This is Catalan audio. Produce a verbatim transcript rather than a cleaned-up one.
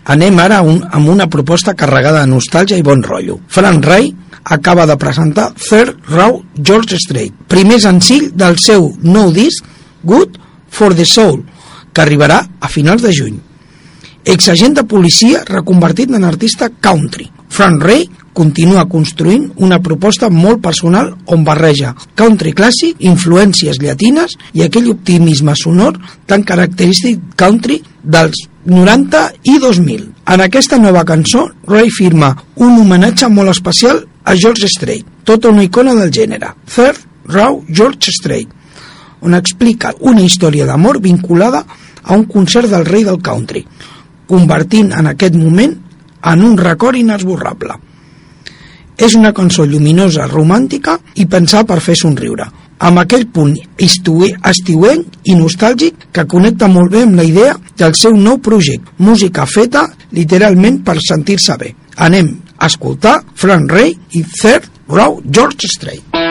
Anem ara un, amb una proposta carregada de nostàlgia i bon rotllo. Frank Ray acaba de presentar Third Row George Strait, primer senzill del seu nou disc Good for the Soul, que arribarà a finals de juny. Exagent de policia reconvertit en artista country, Frank Ray continua construint una proposta molt personal on barreja country clàssic, influències llatines i aquell optimisme sonor tan característic country dels noranta i dos mil. En aquesta nova cançó, Ray firma un homenatge molt especial a George Strait, tota una icona del gènere, Third Row George Strait, on explica una història d'amor vinculada a un concert del rei del country, convertint en aquest moment en un record inesborrable. És una cançó lluminosa, romàntica i pensada per fer somriure, amb aquell punt estiuenc i nostàlgic que connecta molt bé amb la idea del seu nou projecte, música feta literalment per sentir-se bé. Anem a escoltar Frank Ray i Third Row George Strait.